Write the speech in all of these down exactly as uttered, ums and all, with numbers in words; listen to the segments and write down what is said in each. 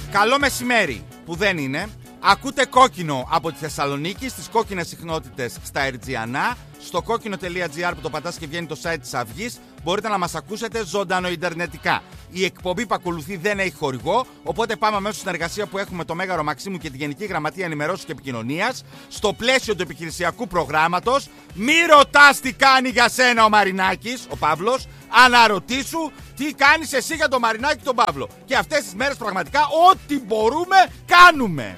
Καλό μεσημέρι, που δεν είναι. Ακούτε Κόκκινο από τη Θεσσαλονίκη, στις κόκκινες συχνότητες στα Ερτζιανά, στο κόκκινο τελεία τζι άρ που το πατάς και βγαίνει το site της Αυγής. Μπορείτε να μας ακούσετε ζωντανοιντερνετικά. Η εκπομπή που ακολουθεί δεν έχει χορηγό, οπότε πάμε αμέσως στην συνεργασία που έχουμε με το Μέγαρο Μαξίμου και τη Γενική Γραμματεία Ενημερώσεως και Επικοινωνίας. Στο πλαίσιο του επιχειρησιακού προγράμματος, μη ρωτάς τι κάνει για σένα ο Μαρινάκης, ο Παύλος, αναρωτήσου τι κάνεις εσύ για τον Μαρινάκη τον Παύλο. Και αυτές τις μέρες πραγματικά ό,τι μπορούμε κάνουμε.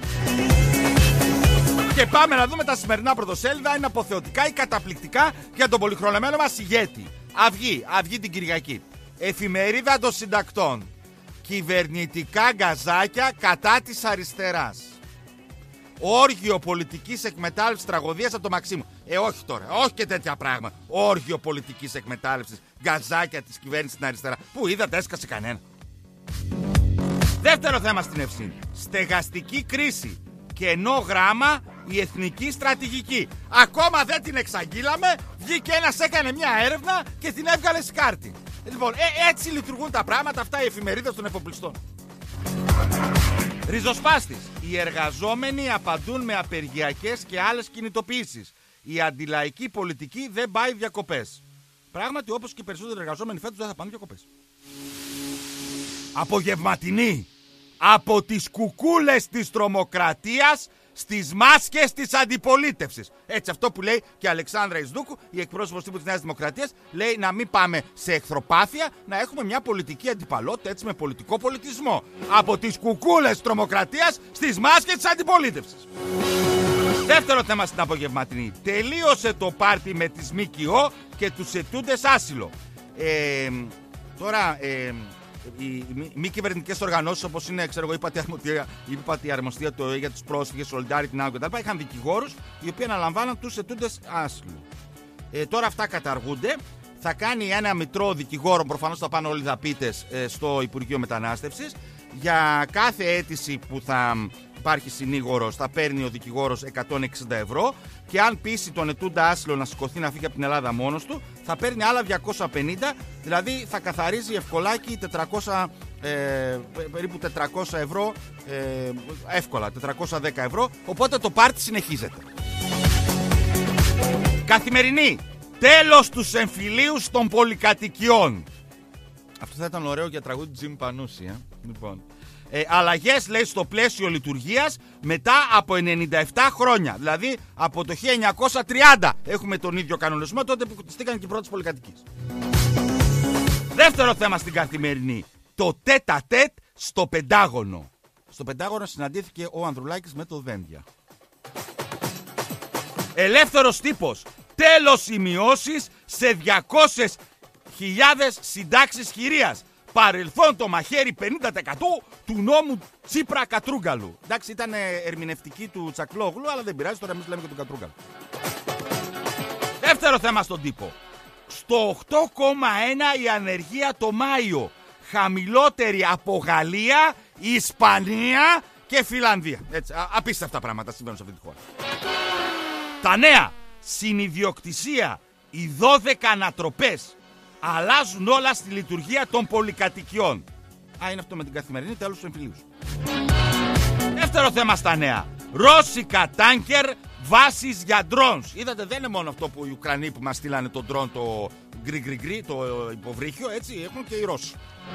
Και πάμε να δούμε τα σημερινά πρωτοσέλιδα. Είναι αποθεωτικά ή καταπληκτικά για τον πολυχρονεμένο μας ηγέτη. Αυγή, Αυγή την Κυριακή. Εφημερίδα των συντακτών. Κυβερνητικά γκαζάκια κατά της αριστεράς. Όργιο πολιτικής εκμετάλλευσης τραγωδίας από το Μαξίμου. Ε, όχι τώρα, όχι και τέτοια πράγματα. Όργιο πολιτικής εκμετάλλευσης γκαζάκια της κυβέρνησης στην αριστερά. Που είδατε, έσκασε κανένα. Δεύτερο θέμα στην Ευσύνη. Στεγαστική κρίση. Κενό γράμμα η εθνική στρατηγική. Ακόμα δεν την εξαγγείλαμε. Βγήκε ένας, έκανε μια έρευνα και την έβγαλε σκάρτη. Λοιπόν, ε, έτσι λειτουργούν τα πράγματα αυτά οι εφημερίδες των εφοπλιστών. Ριζοσπάστης. Οι εργαζόμενοι απαντούν με απεργιακές και άλλες κινητοποιήσεις. Η αντιλαϊκή πολιτική δεν πάει διακοπές. Πράγματι, όπως και οι περισσότεροι εργαζόμενοι φέτος δεν θα πάνε διακοπές. Απογευματινή. Από τις κουκούλες της τρομοκρατίας στις μάσκες της αντιπολίτευσης. Έτσι, αυτό που λέει και η Αλεξάνδρα Ισδούκου, η εκπρόσωπος τύπου της Νέας Δημοκρατίας, λέει να μην πάμε σε εχθροπάθεια, να έχουμε μια πολιτική αντιπαλότητα, έτσι, με πολιτικό πολιτισμό. Από τις κουκούλες της τρομοκρατίας στις μάσκες της αντιπολίτευσης. Δεύτερο θέμα στην απογευματινή. Τελείωσε το πάρτι με τις ΜΚΟ και τους ετούντες άσυλο. Ε, τώρα... Ε, οι μη κυβερνητικές οργανώσεις, όπως είναι, ξέρω εγώ, η ΥΠΑΤΗ αρμοστία του ΟΗΕ για τους πρόσφυγες, Solidarity Now κτλ., είχαν δικηγόρους οι οποίοι αναλαμβάναν τους ετούντες άσυλου. Ε, τώρα αυτά καταργούνται. Θα κάνει ένα μητρό δικηγόρο, προφανώς θα πάνε όλοι οι δαπίτες ε, στο Υπουργείο Μετανάστευσης. Για κάθε αίτηση που θα υπάρχει συνήγορος, θα παίρνει ο δικηγόρος εκατόν εξήντα ευρώ. Και αν πείσει τον ετούντα άσυλο να σηκωθεί να φύγει από την Ελλάδα μόνος του, θα παίρνει άλλα διακόσια πενήντα, δηλαδή θα καθαρίζει ευκολάκι τετρακόσια, ε, περίπου τετρακόσια ευρώ, ε, εύκολα τετρακόσια δέκα ευρώ. Οπότε το πάρτι συνεχίζεται. Καθημερινή. Τέλος τους εμφυλίους των πολυκατοικιών. Αυτό θα ήταν ωραίο για τραγούδι Τζιμ Πανούση, ε? Λοιπόν. Ε, αλλαγές, λέει, στο πλαίσιο λειτουργίας μετά από ενενήντα επτά χρόνια. Δηλαδή από το χίλια εννιακόσια τριάντα έχουμε τον ίδιο κανονισμό, τότε που χτιστήκαν και οι πρώτες πολυκατοικίες. Δεύτερο θέμα στην Καθημερινή. Το τέτα τέτ στο Πεντάγωνο. Στο Πεντάγωνο συναντήθηκε ο Ανδρουλάκης με το Δένδια. Ελεύθερος τύπος. Τέλος οι μειώσεις σε διακόσιες χιλιάδες συντάξεις χειρίας. Παρελθόν το μαχαίρι πενήντα τοις εκατό του νόμου Τσίπρα Κατρούγκαλου. Εντάξει, ήταν ερμηνευτική του Τσακλόγλου, αλλά δεν πειράζει, τώρα εμείς λέμε και του Κατρούγκαλου. Δεύτερο θέμα στον τύπο. Στο οκτώ κόμμα ένα η ανεργία το Μάιο. Χαμηλότερη από Γαλλία, Ισπανία και Φιλανδία. Έτσι, α, απίστευτα πράγματα συμβαίνουν σε αυτή τη χώρα. Τα νέα. Συνιδιοκτησία. Οι δώδεκα ανατροπές. Αλλάζουν όλα στη λειτουργία των πολυκατοικιών. Α, είναι αυτό με την Καθημερινή, τέλος τους εμφυλίους. Δεύτερο θέμα στα νέα. Ρώσικα τάνκερ βάσεις για drones. Είδατε, δεν είναι μόνο αυτό που οι Ουκρανοί που μας στείλανε το drone, το γκρι γκρι γκρι, το υποβρύχιο, έτσι, έχουν και οι Ρώσοι.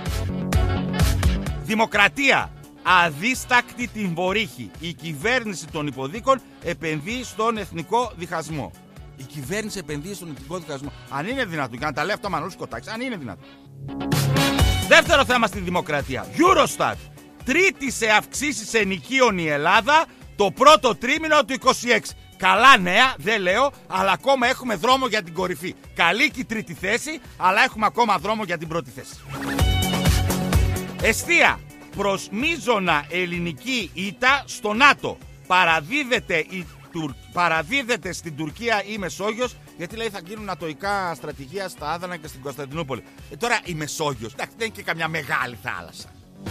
Δημοκρατία. Αδίστακτη την βορύχη. Η κυβέρνηση των υποδίκων επενδύει στον εθνικό διχασμό. Η κυβέρνηση επενδύει στον εθνικό διχασμό. Αν είναι δυνατόν, και να τα λέει αυτό ο Μανώλης Κοτάκης, αν είναι δυνατόν. Δεύτερο θέμα στη Δημοκρατία. Eurostat. Τρίτη σε αυξήσεις ενοικίων η Ελλάδα το πρώτο τρίμηνο του είκοσι έξι. Καλά νέα, δεν λέω, αλλά ακόμα έχουμε δρόμο για την κορυφή. Καλή και η τρίτη θέση, αλλά έχουμε ακόμα δρόμο για την πρώτη θέση. Εστία. Προς μείζωνα ελληνική ήττα στο ΝΑΤΟ. Παραδίδεται, η Τουρ... Παραδίδεται στην Τουρκία η Μεσόγειος, γιατί λέει θα γίνουν νατοϊκά στρατηγία στα Άδανα και στην Κωνσταντινούπολη. Ε, τώρα η Μεσόγειος, εντάξει, δεν είναι και καμιά μεγάλη θάλασσα.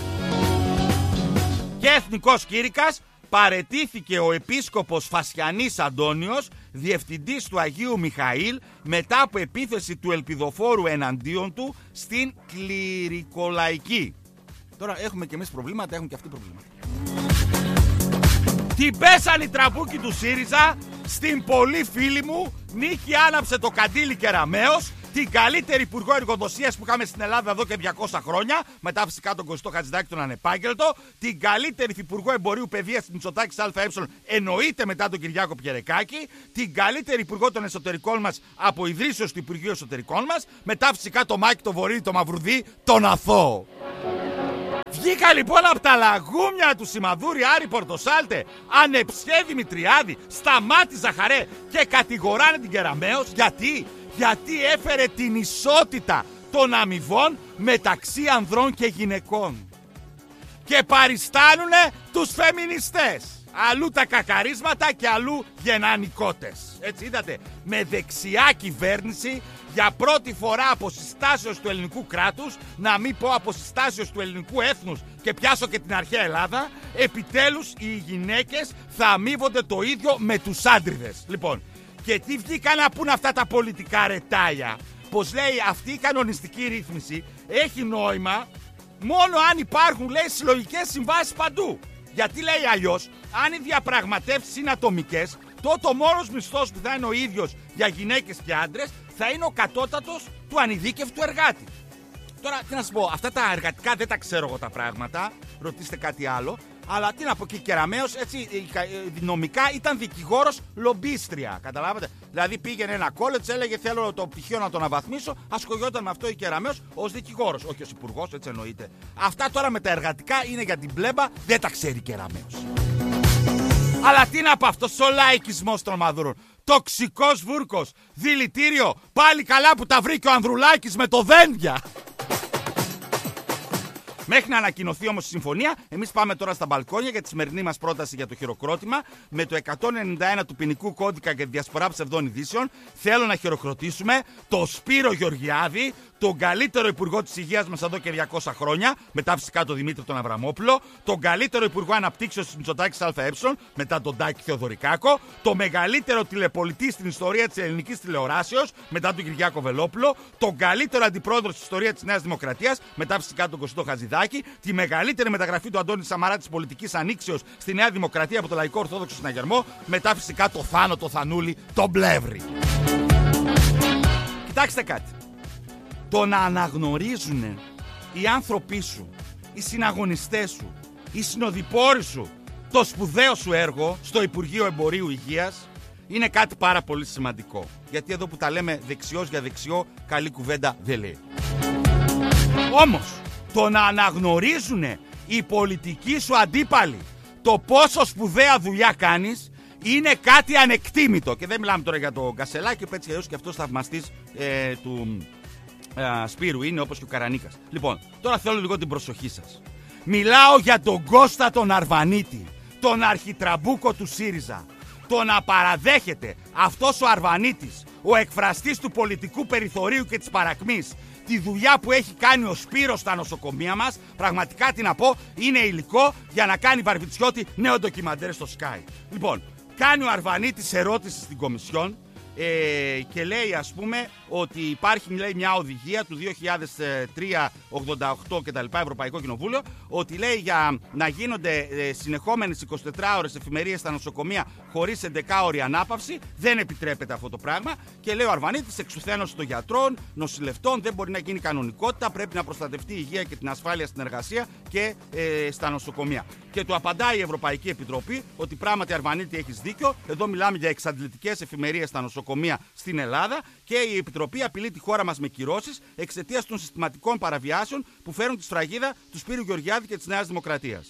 Και εθνικός κήρυκας, παραιτήθηκε ο επίσκοπος Φασιανής Αντώνιος, διευθυντής του Αγίου Μιχαήλ, μετά από επίθεση του ελπιδοφόρου εναντίον του στην κληρικολαϊκή. Τώρα έχουμε και εμείς προβλήματα, έχουν και αυτοί προβλήματα. Την πέσανε οι τραμπούκοι του ΣΥΡΙΖΑ, στην πολύ φίλη μου Νίκη άναψε το καντήλι Κεραμέως, την καλύτερη υπουργό εργοδοσίας που είχαμε στην Ελλάδα εδώ και διακόσια χρόνια, μετά φυσικά τον Κωστό Χατζηδάκη τον ανεπάγγελτο, την καλύτερη υπουργό εμπορίου παιδείας της Μητσοτάκης ΑΕ, εννοείται μετά τον Κυριάκο Πιερεκάκη, την καλύτερη υπουργό των εσωτερικών μας από ιδρύσεως του Υπουργείου Εσωτερικών μας, μετά φυσικά το Μάκη, το Βορύδη, το Μαυρουδί, τον Αθώο. Βγήκα λοιπόν από τα λαγούμια του Σιμαδούρη, Άρη Πορτοσάλτε, Ανεψιέ Δημητριάδη, Σταμάτη Ζαχαρέ και κατηγοράνε την Κεραμέως. Γιατί? Γιατί έφερε την ισότητα των αμοιβών μεταξύ ανδρών και γυναικών. Και παριστάνουνε τους φεμινιστές. Αλλού τα κακαρίσματα και αλλού γενανικότες. Έτσι είδατε, με δεξιά κυβέρνηση, για πρώτη φορά από συστάσεως του ελληνικού κράτους, να μην πω από συστάσεως του ελληνικού έθνους και πιάσω και την αρχαία Ελλάδα, επιτέλους οι γυναίκες θα αμείβονται το ίδιο με τους άντριδες. Λοιπόν, και τι βγήκαν να πούν αυτά τα πολιτικά ρετάλια? Πως λέει αυτή η κανονιστική ρύθμιση έχει νόημα μόνο αν υπάρχουν, λέει, συλλογικές συμβάσεις παντού. Γιατί λέει αλλιώς, αν οι διαπραγματεύσεις είναι ατομικές, τότε ο μόνος μισθός που θα είναι ο ίδιος για γυναίκες και άντρες θα είναι ο κατώτατος του ανειδίκευτου εργάτη. Τώρα, τι να σας πω, αυτά τα εργατικά δεν τα ξέρω εγώ τα πράγματα, ρωτήστε κάτι άλλο. Αλλά τι να πω, και η Κεραμέως έτσι νομικά ήταν δικηγόρος λομπίστρια. Καταλάβατε. Δηλαδή πήγαινε ένα κόλετς, έλεγε θέλω το πτυχίο να το αναβαθμίσω. Ασχολιόταν με αυτό η Κεραμέως ως δικηγόρος, όχι ως υπουργός, έτσι εννοείται. Αυτά τώρα με τα εργατικά είναι για την πλέμπα, δεν τα ξέρει η Κεραμέως. Αλλά τι να πω, αυτός ο λαϊκισμός των μαδούρων. Τοξικός βούρκος, δηλητήριο, πάλι καλά που τα βρήκε ο Ανδρουλάκης με το δένδια. Μέχρι να ανακοινωθεί όμως η συμφωνία, εμείς πάμε τώρα στα μπαλκόνια για τη σημερινή μας πρόταση για το χειροκρότημα. Με το εκατόν ενενήντα ένα του ποινικού κώδικα για τη διασπορά ψευδών ειδήσεων, θέλω να χειροκροτήσουμε το Σπύρο Γεωργιάδη, τον καλύτερο υπουργό της υγείας μας εδώ και διακόσια χρόνια, μετά φυσικά τον Δημήτρη τον Αβραμόπουλο, τον καλύτερο υπουργό αναπτύξεως της Μητσοτάκης ΑΕ, μετά τον Τάκη Θεοδωρικάκο, το μεγαλύτερο τηλεπολιτή στην ιστορία της ελληνικής τηλεοράσεως, μετά τον Κυριάκο Βελόπουλο, τον καλύτερο αντιπρόεδρο στην ιστορία της Νέας Δημοκρατίας, μετά φυσικά τον Κωστό Χατζηδάκη, τη μεγαλύτερη μεταγραφή του Αντώνη Σαμαρά της πολιτικής ανοίξεως στη Νέα Δημοκρατία από το Λαϊκό Ορθόδοξο Συναγερμό, μετά φυσικά το Θάνο, το Θανούλη, τον Πλεύρη. Κοιτάξτε κάτι. Το να αναγνωρίζουν οι άνθρωποι σου, οι συναγωνιστές σου, οι συνοδοιπόροι σου το σπουδαίο σου έργο στο Υπουργείο Εμπορίου Υγείας είναι κάτι πάρα πολύ σημαντικό. Γιατί εδώ που τα λέμε δεξιός για δεξιό, καλή κουβέντα δεν λέει. Όμως, το να αναγνωρίζουν οι πολιτικοί σου αντίπαλοι το πόσο σπουδαία δουλειά κάνεις είναι κάτι ανεκτήμητο. Και δεν μιλάμε τώρα για το Κασελάκη, που έτσι αλλιώς και αυτός θαυμαστής ε, του ε, Σπύρου είναι, όπως και ο Καρανίκας. Λοιπόν, τώρα θέλω λίγο την προσοχή σας. Μιλάω για τον Κώστα τον Αρβανίτη, τον αρχιτραμπούκο του ΣΥΡΙΖΑ. Το να παραδέχεται αυτός ο Αρβανίτης, ο εκφραστής του πολιτικού περιθωρίου και της παρακμής, τη δουλειά που έχει κάνει ο Σπύρος στα νοσοκομεία μας, πραγματικά τι να πω, είναι υλικό για να κάνει Βαρβιτσιώτη νέο ντοκιμαντέρ στο Sky. Λοιπόν, κάνει ο Αρβανίτης ερώτηση στην Κομισιόν ε, και λέει, ας πούμε, ότι υπάρχει, λέει, μια οδηγία του δύο χιλιάδες τρία ογδόντα οκτώ και τα λοιπά, Ευρωπαϊκό Κοινοβούλιο, ότι λέει για να γίνονται ε, συνεχόμενες εικοσιτετράωρες εφημερίες στα νοσοκομεία χωρίς εντεκάωρη ανάπαυση, δεν επιτρέπεται αυτό το πράγμα. Και λέει ο Αρβανίτης, εξουθένωση των γιατρών, νοσηλευτών, δεν μπορεί να γίνει κανονικότητα, πρέπει να προστατευτεί η υγεία και την ασφάλεια στην εργασία και ε, στα νοσοκομεία. Και του απαντάει η Ευρωπαϊκή Επιτροπή ότι πράγματι, Αρβανίτη, έχεις δίκιο, εδώ μιλάμε για εξαντλητικές εφημερίες στα νοσοκομεία στην Ελλάδα και η Επιτροπή απειλεί τη χώρα μας με κυρώσεις εξαιτίας των συστηματικών παραβιάσεων που φέρουν τη σφραγίδα του Σπύρου Γεωργιάδη και της Νέας Δημοκρατίας.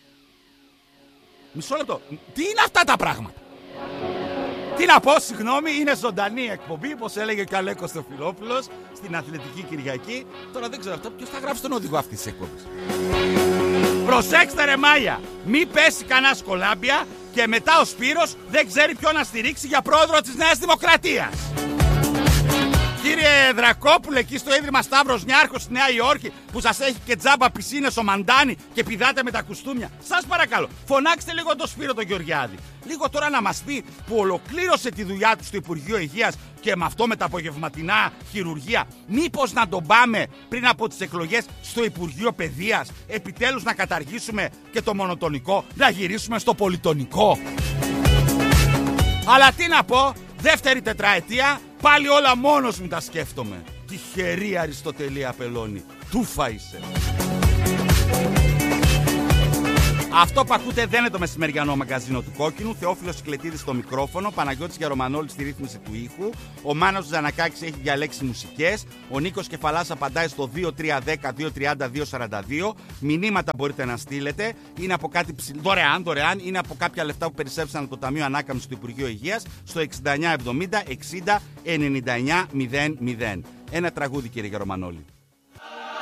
Μισό λεπτό. Τι είναι αυτά τα πράγματα? Τι να πω, συγγνώμη, είναι ζωντανή εκπομπή, όπως έλεγε και ο Αλέκος Θεοφιλόπουλος στην Αθλητική Κυριακή. Τώρα δεν ξέρω αυτό, ποιος θα γράψει τον οδηγό αυτής της εκπομπής. Προσέξτε ρε Μάγια, μη πέσει κανένα σκολάμπια και μετά ο Σπύρος δεν ξέρει ποιο να στηρίξει για πρόεδρο της Νέας Δημοκρατίας. Κύριε Δρακόπουλε, εκεί στο Ίδρυμα Σταύρος Νιάρχος στη Νέα Υόρκη, που σας έχει και τζάμπα πισίνες ο Μαντάνη και πηδάτε με τα κουστούμια. Σας παρακαλώ, φωνάξτε λίγο τον Σπύρο τον Γεωργιάδη. Λίγο τώρα να μας πει, που ολοκλήρωσε τη δουλειά του στο Υπουργείο Υγείας και με αυτό με τα απογευματινά χειρουργία, μήπως να τον πάμε πριν από τις εκλογές στο Υπουργείο Παιδείας, επιτέλους να καταργήσουμε και το μονοτονικό, να γυρίσουμε στο πολυτονικό. Αλλά τι να πω, δεύτερη τετραετία, πάλι όλα μόνος μου τα σκέφτομαι. Τυχερή Αριστοτελή Απελώνη, τούφα είσαι. Αυτό που ακούτε δεν είναι το μεσημεριανό μαγκαζίνο του Κόκκινου. Θεόφιλος Κυκλετίδης στο μικρόφωνο, Παναγιώτης Γερομανόλης στη ρύθμιση του ήχου, ο Μάνος Ζανακάκης έχει διαλέξει μουσικές, ο Νίκος Κεφαλάς απαντάει στο δύο τρία ένα μηδέν δύο τριάντα δύο σαράντα δύο. Μηνύματα μπορείτε να στείλετε, είναι από κάτι ψηλ... δωρεάν, δωρεάν, είναι από κάποια λεφτά που περισσέψαν από το Ταμείο Ανάκαμψης του Υπουργείου Υγείας στο εξήντα εννιά εβδομήντα εξήντα ενενήντα εννιά μηδέν μηδέν. Ένα τραγούδι, κύριε Γερομανόλη.